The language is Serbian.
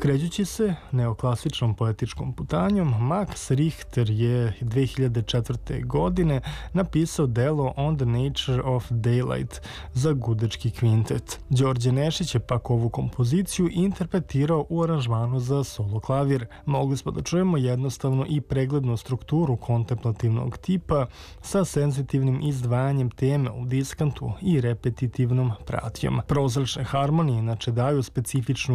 Krećući se neoklasičnom poetičkom putanjom, Max Richter je 2004. godine napisao delo On the Nature of Daylight za gudečki kvintet. Đorđe Nešić je pak ovu kompoziciju interpretirao u aranžmanu za solo klavir. Mogli smo da čujemo jednostavno i preglednu strukturu kontemplativnog tipa sa senzitivnim izdvajanjem teme u diskantu i repetitivnom pratnjom. Prozračne harmonije inače daju specifičnu